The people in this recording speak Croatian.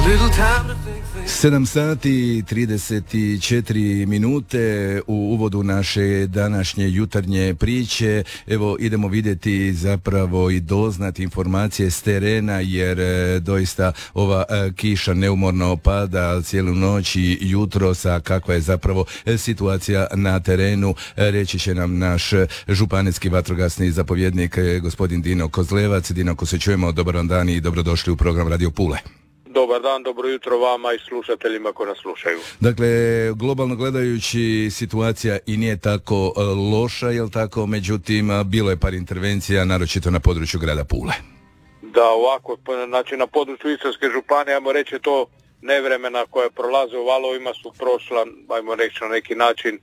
7 sati i 34 minute u uvodu naše današnje jutarnje priče. Evo, idemo vidjeti zapravo i doznati informacije s terena, jer doista ova kiša neumorno pada cijelu noć i jutros, a kakva je zapravo situacija na terenu, reći će nam naš županijski vatrogasni zapovjednik gospodin Dino Kozlevac. Dino, ako se čujemo, dobar vam dan i dobrodošli u program Radio Pule. Dobar dan, dobro jutro vama i slušateljima koji nas slušaju. Dakle, globalno gledajući situacija i nije tako loša, jel tako? Međutim, bilo je par intervencija, naročito na području grada Pule. Da, ovako, znači na području Istarske županije, ajmo reći to nevremena koja prolaze u valovima su prošla, ajmo reći na neki način,